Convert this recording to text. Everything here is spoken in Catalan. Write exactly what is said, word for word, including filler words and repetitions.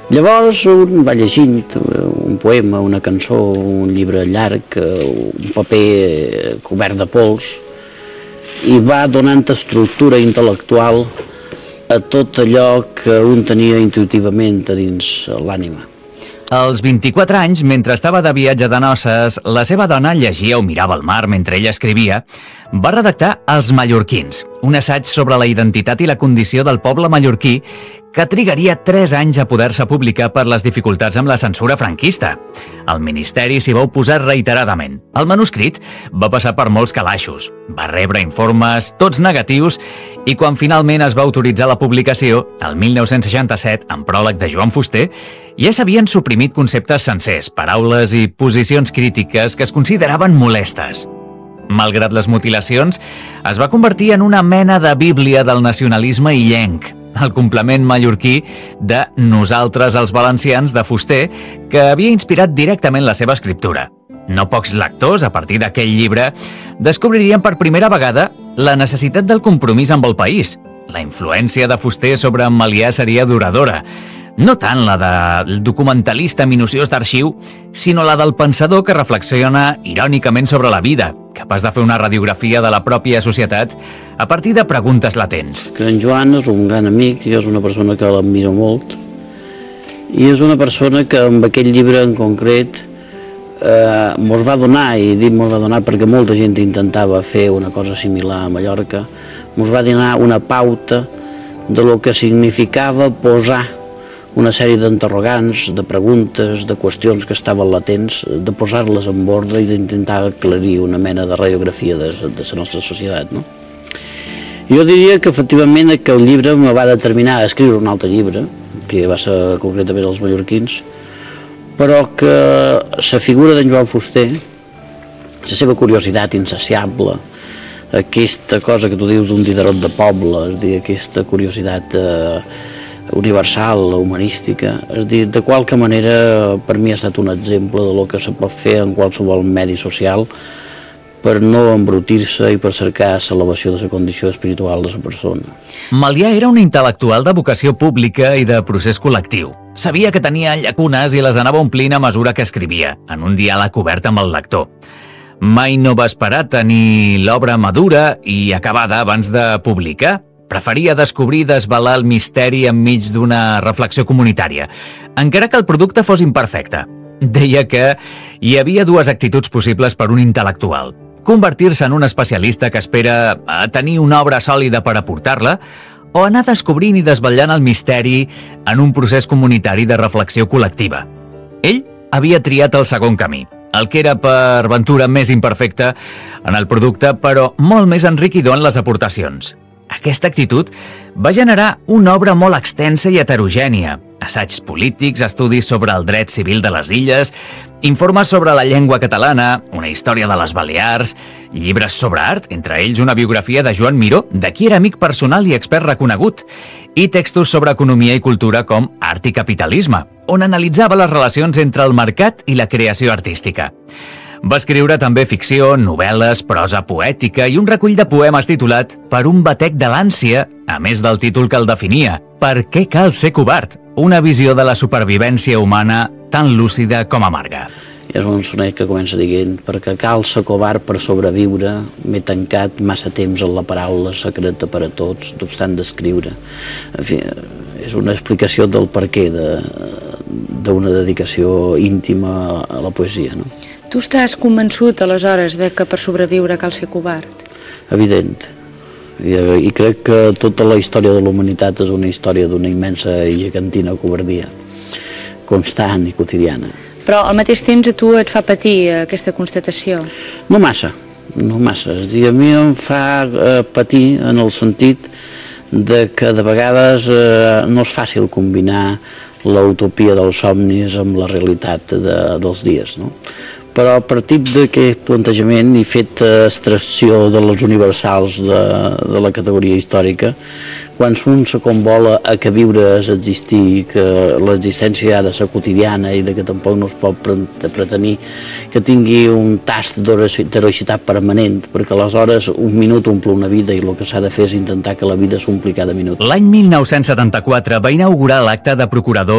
Llavors un va llegint un poema, una cançó, un llibre llarg, un paper cobert de pols, i va donant estructura intel·lectual a tot allò que un tenia intuïtivament a dins l'ànima. Als vint-i-quatre anys, mentre estava de viatge de noces, la seva dona llegia o mirava el mar mentre ella escrivia, va redactar Els mallorquins, un assaig sobre la identitat i la condició del poble mallorquí que trigaria tres anys a poder-se publicar per les dificultats amb la censura franquista. El Ministeri s'hi va oposar reiteradament. El manuscrit va passar per molts calaixos, va rebre informes, tots negatius, i quan finalment es va autoritzar la publicació, el mil nou-cents seixanta-set, en pròleg de Joan Fuster, ja s'havien suprimit conceptes sencers, paraules i posicions crítiques que es consideraven molestes. Malgrat les mutilacions, es va convertir en una mena de bíblia del nacionalisme illenc, el complement mallorquí de Nosaltres els valencians de Fuster, que havia inspirat directament la seva escriptura. No pocs lectors, a partir d'aquell llibre, descobririen per primera vegada la necessitat del compromís amb el país. La influència de Fuster sobre en Melià seria duradora. No tant la del documentalista minuciós d'arxiu, sinó la del pensador que reflexiona irònicament sobre la vida, capaç de fer una radiografia de la pròpia societat a partir de preguntes latents. Que en Joan és un gran amic, i és una persona que l'admiro molt, i és una persona que amb aquell llibre en concret eh, mos va donar, i dic mos va donar perquè molta gent intentava fer una cosa similar a Mallorca, mos va donar una pauta de lo que significava posar una sèrie d'interrogants, de preguntes, de qüestions que estaven latents, de posar-les en ordre i d'intentar aclarir una mena de radiografia de, de la nostra societat, no? Jo diria que efectivament aquell llibre me va determinar a escriure un altre llibre, que va ser concretament Els mallorquins, però que la figura d'en Joan Fuster, la seva curiositat insaciable, aquesta cosa que tu dius d'un diderot de poble, és a dir, aquesta curiositat eh, universal, humanística, és a dir, de qualque manera per mi ha estat un exemple de lo que se pot fer en qualsevol medi social per no embrutir-se i per cercar l'elevació de la condició espiritual de la persona. Melià era un intel·lectual de vocació pública i de procés col·lectiu. Sabia que tenia llacunes i les anava omplint a mesura que escrivia, en un diàleg obert amb el lector. Mai no va esperar tenir l'obra madura i acabada abans de publicar. Preferia descobrir i desvelar el misteri enmig d'una reflexió comunitària, encara que el producte fos imperfecte. Deia que hi havia dues actituds possibles per un intel·lectual. Convertir-se en un especialista que espera a tenir una obra sòlida per aportar-la, o anar descobrint i desvetllant el misteri en un procés comunitari de reflexió col·lectiva. Ell havia triat el segon camí, el que era per ventura més imperfecte en el producte, però molt més enriquidor en les aportacions. Aquesta actitud va generar una obra molt extensa i heterogènia. Assaigs polítics, estudis sobre el dret civil de les illes, informes sobre la llengua catalana, una història de les Balears, llibres sobre art, entre ells una biografia de Joan Miró, de qui era amic personal i expert reconegut, i textos sobre economia i cultura com Art i capitalisme, on analitzava les relacions entre el mercat i la creació artística. Va escriure també ficció, novel·les, prosa poètica i un recull de poemes titulat Per un batec de l'ànsia, a més del títol que el definia, Per què cal ser covard? Una visió de la supervivència humana tan lúcida com amarga. És un sonet que comença dient perquè cal ser covard per sobreviure, m'he tancat massa temps en la paraula secreta per a tots, no obstant d'escriure. En fi, és una explicació del perquè d'una dedicació íntima a la poesia, no? Tu estàs convençut, aleshores, de que per sobreviure cal ser covard? Evident. I, i crec que tota la història de la humanitat és una història d'una immensa i gegantina covardia, constant i quotidiana. Però al mateix temps a tu et fa patir aquesta constatació? No massa, no massa. És a dir, a mi em fa eh, patir en el sentit de que de vegades eh, no és fàcil combinar l'utopia dels somnis amb la realitat de, dels dies, no? Però a partir d'aquest plantejament i fet extracció de les universals de, de la categoria històrica, quan un se convola a que viure és existir, que l'existència ha de ser quotidiana i de que tampoc no es pot pretenir que tingui un tast d'heroïcitat permanent, perquè aleshores un minut omple una vida i el que s'ha de fer és intentar que la vida s'ompli cada minut. L'any mil nou-cents setanta-quatre va inaugurar l'acte de procurador